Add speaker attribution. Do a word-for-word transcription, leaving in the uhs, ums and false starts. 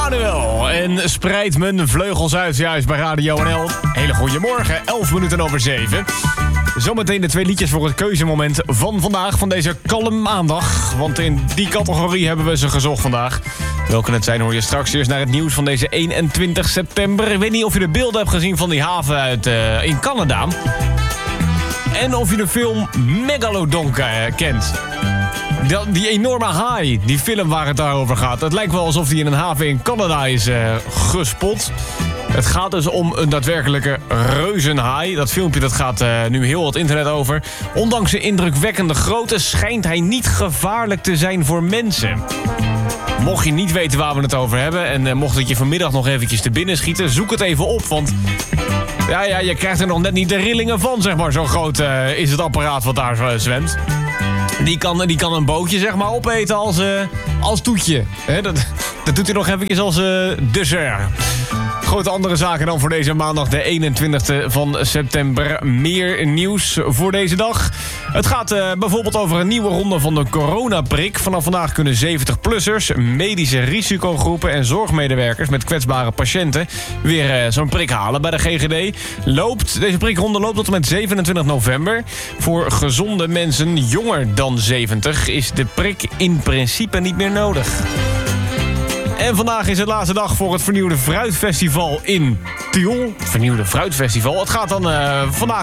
Speaker 1: Emmanuel en spreid mijn vleugels uit juist bij Radio N L. Hele goede morgen, elf minuten over zeven. Zometeen de twee liedjes voor het keuzemoment van vandaag, van deze kalme maandag. Want in die categorie hebben we ze gezocht vandaag. Welke het zijn hoor je straks. Eerst naar het nieuws van deze eenentwintig september. Ik weet niet of je de beelden hebt gezien van die haven uit, uh, in Canada. En of je de film Megalodon uh, kent. Die enorme haai, die film waar het daarover gaat. Het lijkt wel alsof die in een haven in Canada is uh, gespot. Het gaat dus om een daadwerkelijke reuzenhaai. Dat filmpje dat gaat uh, nu heel wat internet over. Ondanks zijn indrukwekkende grootte schijnt hij niet gevaarlijk te zijn voor mensen. Mocht je niet weten waar we het over hebben... en uh, mocht het je vanmiddag nog eventjes te binnen schieten... zoek het even op, want... Ja, ja, je krijgt er nog net niet de rillingen van, zeg maar. Zo groot uh, is het apparaat wat daar uh, zwemt. Die kan, die kan een bootje, zeg maar, opeten als, uh, als toetje. He, dat, dat doet hij nog eventjes als uh, dessert. Grote andere zaken dan voor deze maandag, de eenentwintigste van september. Meer nieuws voor deze dag. Het gaat uh, bijvoorbeeld over een nieuwe ronde van de coronaprik. Vanaf vandaag kunnen zeventig-plussers, medische risicogroepen en zorgmedewerkers met kwetsbare patiënten weer uh, zo'n prik halen bij de G G D. Loopt, deze prikronde loopt tot en met zevenentwintig november. Voor gezonde mensen jonger dan zeventig is de prik in principe niet meer nodig. En vandaag is het laatste dag voor het vernieuwde Fruitfestival in Tiel. Vernieuwde Fruitfestival. Het gaat dan uh, vandaag